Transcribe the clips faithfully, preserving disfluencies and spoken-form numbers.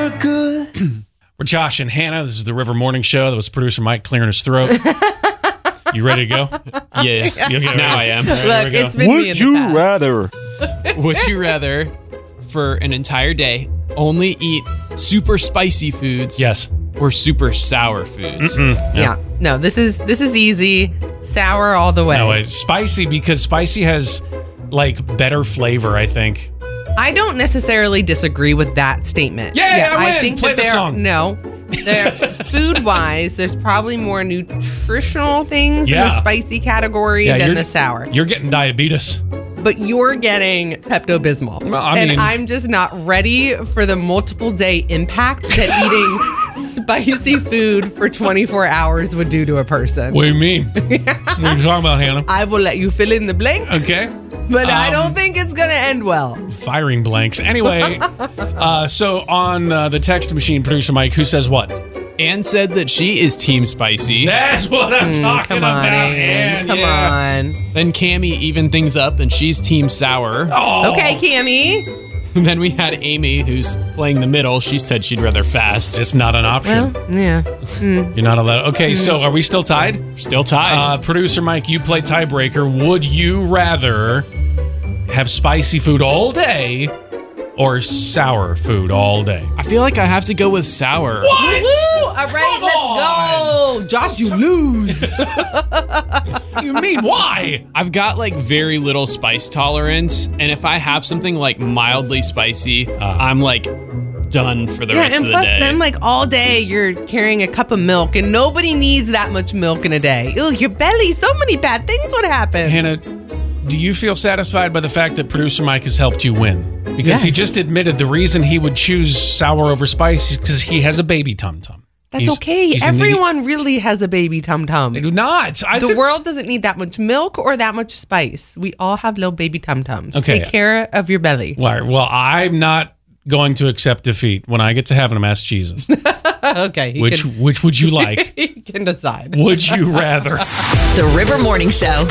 were good. We're Josh and Hannah. This is the River Morning Show. That was producer Mike clearing his throat. You ready to go? Yeah. You okay? Now I am. Right, Look, it's been Would me in you the past. rather? Would you rather, for an entire day, only eat super spicy foods? Yes. Or super sour foods? Mm-mm. Yeah. No, this is this is easy. Sour all the way. No, it's spicy because spicy has like better flavor, I think. I don't necessarily disagree with that statement. Yay, I I win. think Play that the there song. no. There food wise, there's probably more nutritional things in Yeah. the spicy category Yeah, than you're- the sour. You're getting diabetes. But you're getting Pepto-Bismol. Well, I and mean- I'm just not ready for the multiple day impact that eating spicy food for twenty-four hours would do to a person. What do you mean? What are you talking about, Hannah? I will let you fill in the blank, Okay. but I Um, don't think it's going to end well. Firing blanks. Anyway, uh, so on uh, the text machine, producer Mike, who says what? Anne said that she is team spicy. That's what I'm talking Come on, about. Ann. Ann, Come yeah. on. Then Cammie even things up, and she's team sour. Oh. Okay, Cammie. And then we had Amy, who's playing the middle. She said she'd rather fast. It's not an option. Well, yeah. You're not allowed. Okay, so are we still tied? Still tied. Uh, producer Mike, you play tiebreaker. Would you rather have spicy food all day or sour food all day? I feel like I have to go with sour. Woo! All right, Come let's on. go. Josh, you lose. You mean why? I've got like very little spice tolerance, and if I have something like mildly spicy, uh, I'm like done for the Yeah, rest and of the plus day. then like all day you're carrying a cup of milk and nobody needs that much milk in a day. Ew, your belly, so many bad things would happen. Hannah, do you feel satisfied by the fact that producer Mike has helped you win? Because he Yes. just admitted the reason he would choose sour over spice is because he has a baby tum tum. That's okay. Everyone really has a baby tum tum. They do not. I The could- world doesn't need that much milk or that much spice. We all have little baby tum tums. Okay. Take care of your belly. Well, well, I'm not going to accept defeat. When I get to heaven, I'm asked Jesus. Okay. he Which can, which would you like? he can decide. Would you rather? The River Morning Show.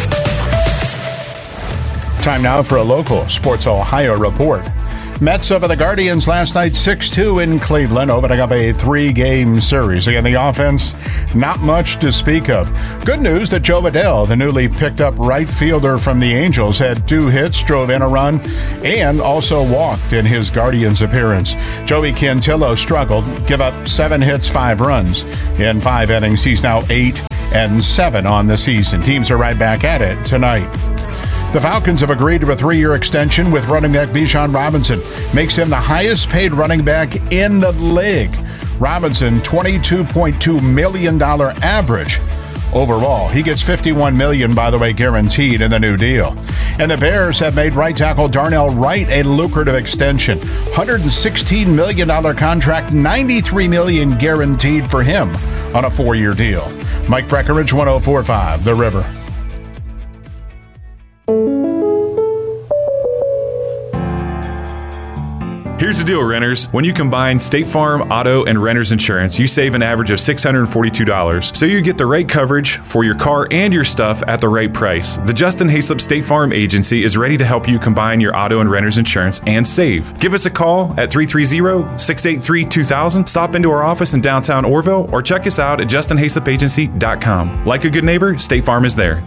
Time now for a local Sports Ohio report. Mets over the Guardians last night, six two in Cleveland, opening up a three-game series. Again, the offense, not much to speak of. Good news that Joe Adell, the newly picked up right fielder from the Angels, had two hits, drove in a run, and also walked in his Guardians appearance. Joey Cantillo struggled, give up seven hits, five runs. In five innings, he's now eight and seven on the season. Teams are right back at it tonight. The Falcons have agreed to a three-year extension with running back Bijan Robinson. Makes him the highest-paid running back in the league. Robinson, twenty-two point two million dollars average overall. He gets fifty-one million dollars, by the way, guaranteed in the new deal. And the Bears have made right tackle Darnell Wright a lucrative extension. one hundred sixteen million dollars contract, ninety-three million dollars guaranteed for him on a four-year deal. Mike Breckenridge, one oh four point five, The River. Here's the deal, renters. When you combine State Farm, auto, and renter's insurance, you save an average of six hundred forty-two dollars. So you get the right coverage for your car and your stuff at the right price. The Justin Hayslip State Farm Agency is ready to help you combine your auto and renter's insurance and save. Give us a call at three three zero, six eight three, two thousand. Stop into our office in downtown Orville or check us out at justin hayslip agency dot com. Like a good neighbor, State Farm is there.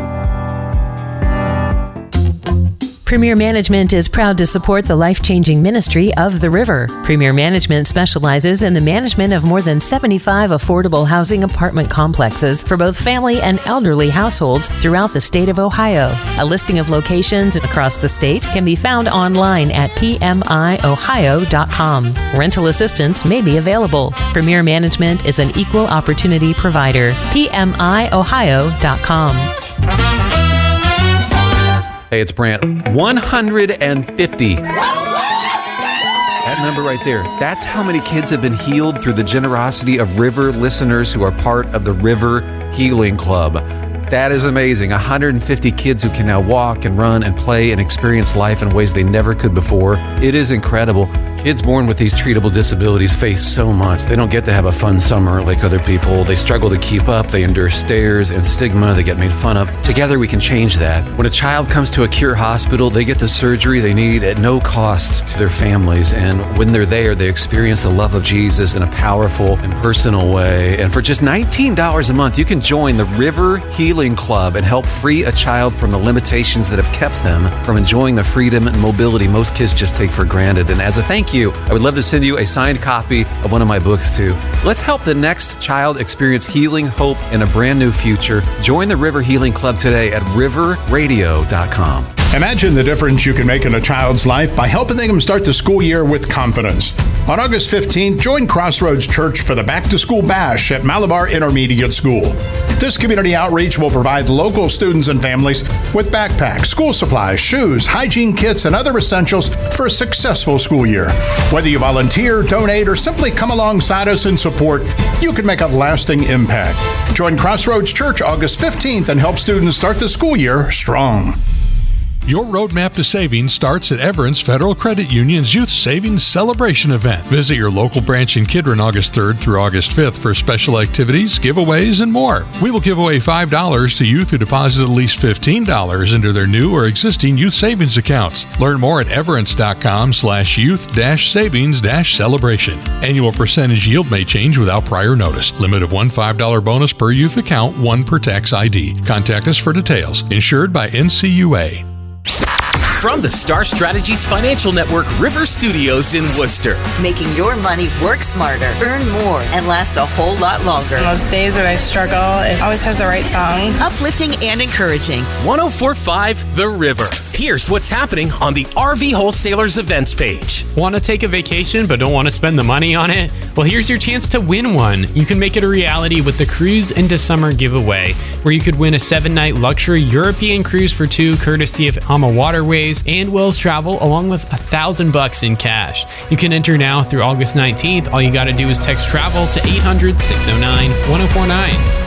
Premier Management is proud to support the life-changing ministry of the River. Premier Management specializes in the management of more than seventy-five affordable housing apartment complexes for both family and elderly households throughout the state of Ohio. A listing of locations across the state can be found online at p m i ohio dot com. Rental assistance may be available. Premier Management is an equal opportunity provider. p m i ohio dot com. Hey, it's Brant. one hundred fifty. That number right there, that's how many kids have been healed through the generosity of River listeners who are part of the River Healing Club. That is amazing. one hundred fifty kids who can now walk and run and play and experience life in ways they never could before. It is incredible. Kids born with these treatable disabilities face so much. They don't get to have a fun summer like other people. They struggle to keep up. They endure stares and stigma. They get made fun of. Together, we can change that. When a child comes to a Cure Hospital, they get the surgery they need at no cost to their families. And when they're there, they experience the love of Jesus in a powerful and personal way. And for just nineteen dollars a month, you can join the River Healing Club and help free a child from the limitations that have kept them from enjoying the freedom and mobility most kids just take for granted. And as a thank you, I would love to send you a signed copy of one of my books too. Let's help the next child experience healing, hope, and a brand new future. Join the River Healing Club today at river radio dot com. Imagine the difference you can make in a child's life by helping them start the school year with confidence. On August fifteenth, join Crossroads Church for the Back to School Bash at Malabar Intermediate School. This community outreach will provide local students and families with backpacks, school supplies, shoes, hygiene kits, and other essentials for a successful school year. Whether you volunteer, donate, or simply come alongside us in support, you can make a lasting impact. Join Crossroads Church August fifteenth and help students start the school year strong. Your roadmap to savings starts at Everence Federal Credit Union's Youth Savings Celebration event. Visit your local branch in Kidron August third through August fifth for special activities, giveaways, and more. We will give away five dollars to youth who deposit at least fifteen dollars into their new or existing youth savings accounts. Learn more at everence.com slash youth dash savings dash celebration. Annual percentage yield may change without prior notice. Limit of one five dollar bonus per youth account, one per tax I D. Contact us for details. Insured by N C U A. From the Star Strategies Financial Network River Studios in Worcester. Making your money work smarter, earn more, and last a whole lot longer. On those days when I struggle, it always has the right song. Uplifting and encouraging. one oh four point five The River. Here's what's happening on the R V Wholesalers events page. Want to take a vacation but don't want to spend the money on it? Well, here's your chance to win one. You can make it a reality with the Cruise into Summer giveaway, where you could win a seven-night luxury European cruise for two, courtesy of Ama Waterways and Wells Travel, along with a thousand bucks in cash. You can enter now through August nineteenth. All you got to do is text travel to eight hundred, six oh nine, one oh four nine.